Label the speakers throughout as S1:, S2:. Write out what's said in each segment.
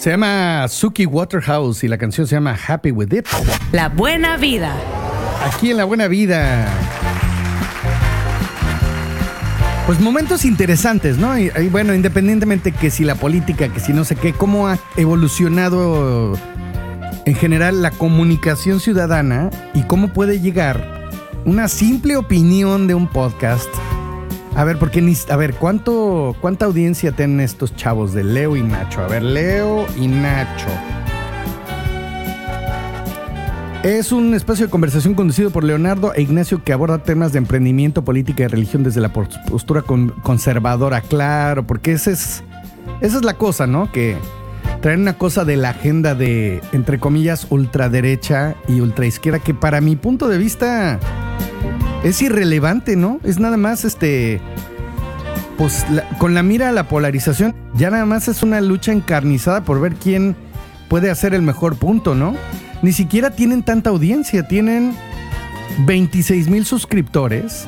S1: Se llama Suki Waterhouse y la canción se llama Happy With It.
S2: La Buena Vida.
S1: Aquí en La Buena Vida. Pues momentos interesantes, ¿no? Y bueno, independientemente que si la política, que si no sé qué, cómo ha evolucionado en general la comunicación ciudadana y cómo puede llegar una simple opinión de un podcast. A ver, ¿cuánta audiencia tienen estos chavos de Leo y Nacho? A ver, Leo y Nacho. Es un espacio de conversación conducido por Leonardo e Ignacio que aborda temas de emprendimiento, política y religión desde la postura conservadora, claro, porque esa es la cosa, ¿no? Que traen una cosa de la agenda de, entre comillas, ultraderecha y ultraizquierda, que para mi punto de vista es irrelevante, ¿no? Es nada más, pues con la mira a la polarización, ya nada más es una lucha encarnizada por ver quién puede hacer el mejor punto, ¿no? Ni siquiera tienen tanta audiencia, tienen 26,000 suscriptores.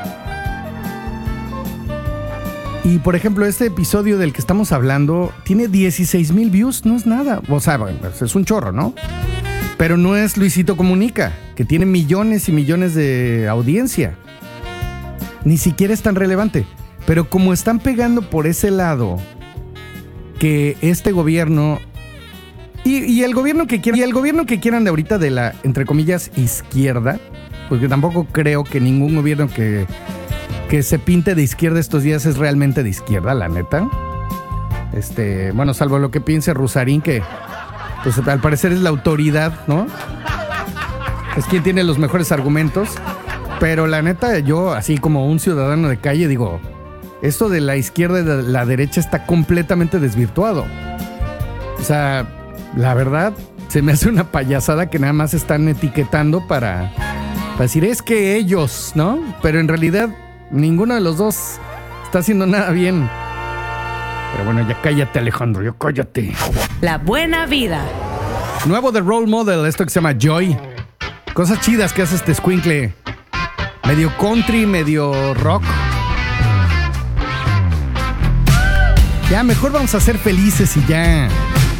S1: Y por ejemplo, este episodio del que estamos hablando tiene 16,000 views, no es nada. O sea, es un chorro, ¿no? Pero no es Luisito Comunica, que tiene millones y millones de audiencia. Ni siquiera es tan relevante. Pero como están pegando por ese lado, que este gobierno... Y el gobierno que quieran de ahorita de la, entre comillas, izquierda, porque tampoco creo que ningún gobierno que se pinte de izquierda estos días es realmente de izquierda, la neta. Bueno, salvo lo que piense Rusarín, que pues al parecer es la autoridad, ¿no? Es quien tiene los mejores argumentos. Pero la neta, yo, así como un ciudadano de calle, digo, esto de la izquierda y de la derecha está completamente desvirtuado. O sea, la verdad, se me hace una payasada que nada más están etiquetando para decir, es que ellos, ¿no? Pero en realidad, ninguno de los dos está haciendo nada bien. Pero bueno, ya cállate, Alejandro, ya cállate.
S2: La Buena Vida.
S1: Nuevo de Role Model, esto que se llama Joy. Cosas chidas que hace este escuincle. Medio country, medio rock. Ya, mejor vamos a ser felices y ya.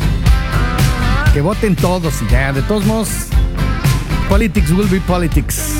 S1: Que voten todos y ya. De todos modos, politics will be politics.